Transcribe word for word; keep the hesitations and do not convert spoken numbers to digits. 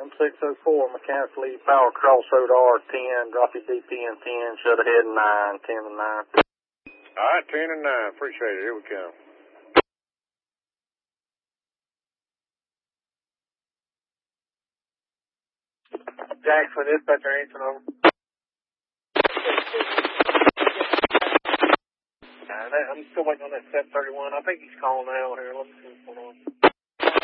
M six oh four, mechanical lead power, crossroad R ten, drop your D P M ten, shut ahead nine, ten and nine. All right, ten and nine, appreciate it, here we come. Jackson, dispatcher, answer over. Uh, that, I'm still waiting on that seven thirty-one. I think he's calling out here. Let me see what's going on.